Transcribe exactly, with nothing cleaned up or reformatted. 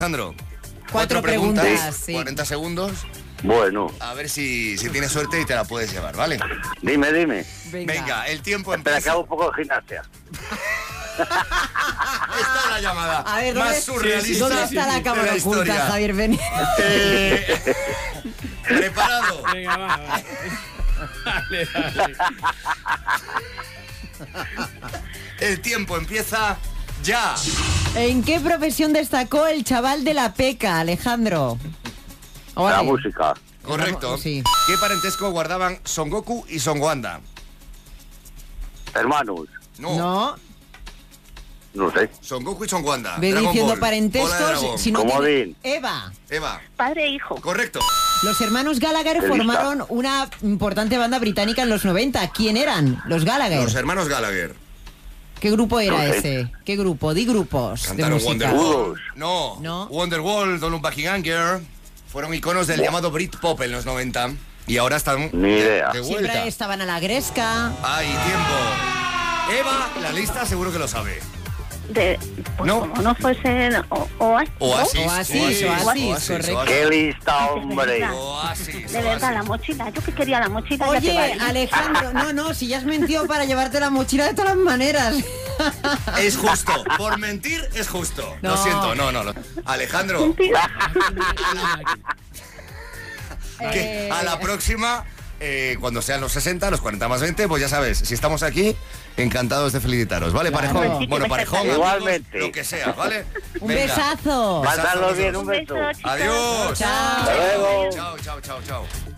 Alejandro, Cuatro, cuatro preguntas, preguntas, sí. cuarenta segundos. Bueno, A ver si, si tienes suerte y te la puedes llevar, ¿vale? dime, dime. Venga. Venga, el tiempo Espera, que empieza. hago un poco de gimnasia. Esta es la llamada A ver, ¿dónde, más surrealista ¿dónde está la de cámara la oculta, historia. Javier Benítez? Eh, ¿Preparado? Venga, va, va. Dale, dale. El tiempo empieza ya. ¿En qué profesión destacó el chaval de la Peca, Alejandro? La Ole. música. Correcto. Sí. ¿Qué parentesco guardaban Son Goku y Son Wanda? Hermanos. No. No, No sé. Son Goku y Son Wanda. ve Dragon diciendo Ball, bola de parentescos. dragón. Si no Comodín. tiene- Eva. Eva. Padre e hijo. Correcto. Los hermanos Gallagher Qué lista. formaron una importante banda británica en los noventa. ¿Quién eran? Los Gallagher. Los hermanos Gallagher. ¿Qué grupo era No sé. ese? ¿Qué grupo? Di grupos de Cantaron música. Wonderwall. No. No. Wonderwall, Don't Look Back in Anger. Fueron iconos del llamado Britpop en los noventa. Y ahora están Ni idea. de vuelta. Siempre estaban a la gresca. Hay tiempo. Eva, la lista seguro que lo sabe. De, pues No. como no fuesen o, o, Oasis. Oasis, Oasis, correcto. Qué lista, hombre. Oasis. De verdad, la Oasis. mochila. Yo que quería la mochila. ya te Oye, vale. Alejandro, no, no, si ya has mentido para llevarte la mochila de todas las maneras. Es justo. Por mentir es justo. Lo No. siento, no, no. no. Alejandro, Mentira. que Eh, a la próxima, eh, cuando sean los sesenta, los cuarenta más veinte, pues ya sabes, si estamos aquí, encantados de felicitaros, ¿vale, Claro. Parejón? Sí, que Bueno, me Parejón, encanta. amigos, Igualmente. lo que sea, ¿vale? Un Venga. besazo. Pasarlo bien, un Un beso. beso, chicos. Adiós. Chao. Hasta luego. Chao, chao, chao, chao.